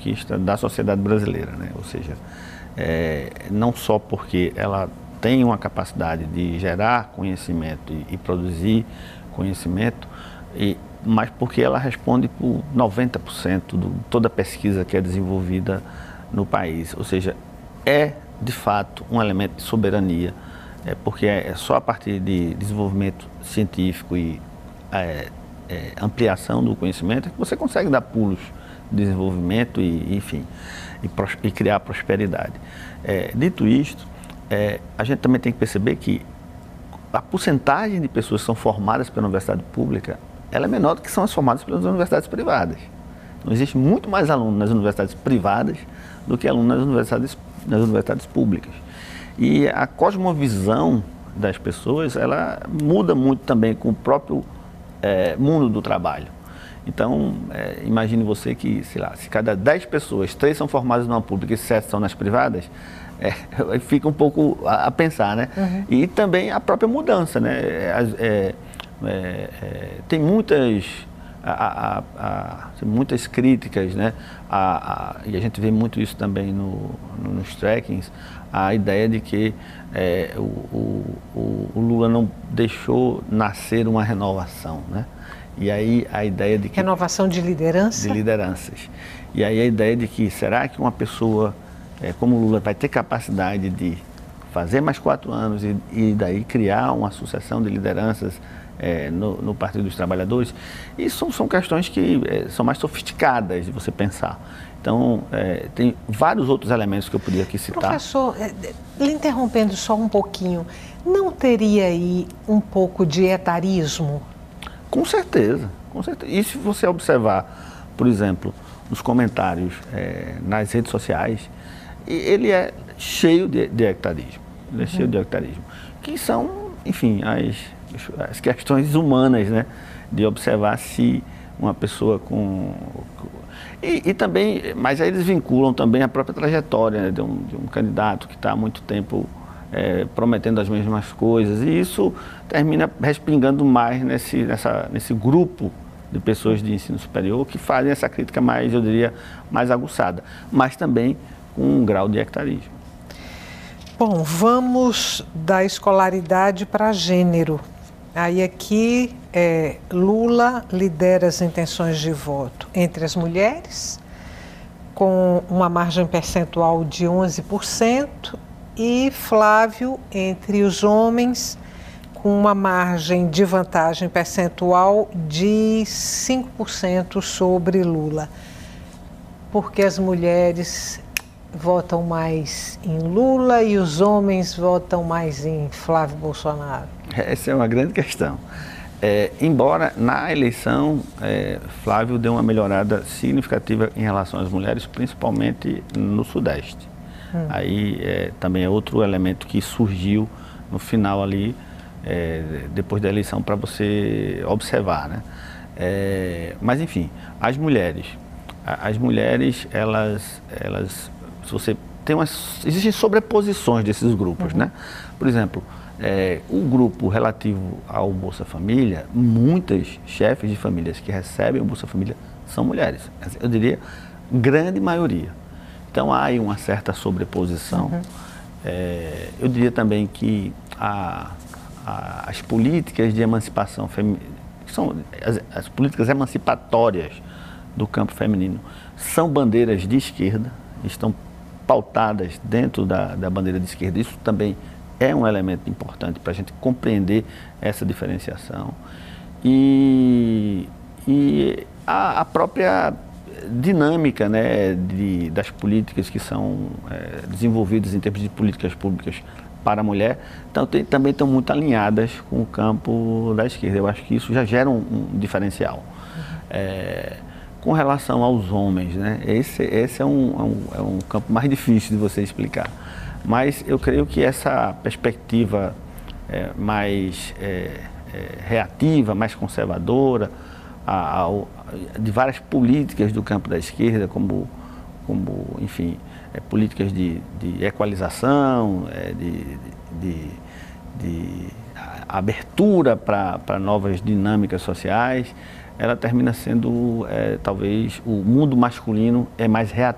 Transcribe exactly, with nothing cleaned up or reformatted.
conquista da sociedade brasileira, né? Ou seja, é, não só porque ela tem uma capacidade de gerar conhecimento e, e produzir conhecimento, e, mas porque ela responde por noventa por cento de toda a pesquisa que é desenvolvida no país. Ou seja, é de fato um elemento de soberania, é, porque é só a partir de desenvolvimento científico e é, é, ampliação do conhecimento que você consegue dar pulos de desenvolvimento e, enfim, e, pros, e criar prosperidade. É, dito isto, é, a gente também tem que perceber que a porcentagem de pessoas que são formadas pela universidade pública, ela é menor do que são as formadas pelas universidades privadas. Então, existe muito mais aluno nas universidades privadas do que aluno nas universidades, nas universidades públicas. E a cosmovisão das pessoas, ela muda muito também com o próprio é, mundo do trabalho. Então, é, imagine você que, sei lá, se cada dez pessoas, três são formadas numa pública e sete são nas privadas, é, fica um pouco a, a pensar, né? Uhum. E também a própria mudança, né? É, é, é, tem muitas, a, a, a, muitas críticas, né? A, a, e a gente vê muito isso também no, no, nos trackings, a ideia de que é, o, o, o Lula não deixou nascer uma renovação, né? E aí a ideia de que... Renovação de liderança? De lideranças. E aí a ideia de que, será que uma pessoa é, como o Lula vai ter capacidade de fazer mais quatro anos e, e daí criar uma sucessão de lideranças é, no, no Partido dos Trabalhadores? Isso são, são questões que é, são mais sofisticadas de você pensar. Então, é, tem vários outros elementos que eu podia aqui citar. Professor, lhe interrompendo só um pouquinho, não teria aí um pouco de etarismo? Com certeza, com certeza. E se você observar, por exemplo, nos comentários é, nas redes sociais, ele é cheio de, de etarismo. Ele é uhum. cheio de etarismo. Que são, enfim, as, as questões humanas, né? De observar se uma pessoa com... E, e também, mas aí eles vinculam também a própria trajetória, né, de, um, de um candidato que está há muito tempo é, prometendo as mesmas coisas, e isso termina respingando mais nesse, nessa, nesse grupo de pessoas de ensino superior que fazem essa crítica mais, eu diria, mais aguçada, mas também com um grau de etarismo. Bom, vamos da escolaridade para gênero. Aí aqui, é, Lula lidera as intenções de voto entre as mulheres, com uma margem percentual de onze por cento, e Flávio entre os homens, com uma margem de vantagem percentual de cinco por cento sobre Lula. Porque as mulheres votam mais em Lula e os homens votam mais em Flávio Bolsonaro? Essa é uma grande questão. É, embora na eleição é, Flávio deu uma melhorada significativa em relação às mulheres, principalmente no Sudeste. Hum. Aí é, também é outro elemento que surgiu no final ali, é, depois da eleição, para você observar, né? É, mas enfim, as mulheres, as mulheres, elas, elas, se você tem umas, existem sobreposições desses grupos, uhum. né? Por exemplo, é, o grupo relativo ao Bolsa Família, muitas chefes de famílias que recebem o Bolsa Família são mulheres. Eu diria, grande maioria. Então há aí uma certa sobreposição. Uhum. É, eu diria também que a, a, as políticas de emancipação feminina, são as, as políticas emancipatórias do campo feminino, são bandeiras de esquerda, estão pautadas dentro da, da bandeira de esquerda. Isso também é um elemento importante para a gente compreender essa diferenciação. E, e a, a própria dinâmica, né, de, das políticas que são é, desenvolvidas em termos de políticas públicas para a mulher, então, tem, também estão muito alinhadas com o campo da esquerda. Eu acho que isso já gera um, um diferencial. Uhum. É, com relação aos homens, né, esse, esse é, um, é, um, é um campo mais difícil de você explicar. Mas eu creio que essa perspectiva é, mais é, é, reativa, mais conservadora, a, a, de várias políticas do campo da esquerda, como, como enfim, é, políticas de, de equalização, é, de, de, de abertura para novas dinâmicas sociais, ela termina sendo, é, talvez, o mundo masculino é mais reativo.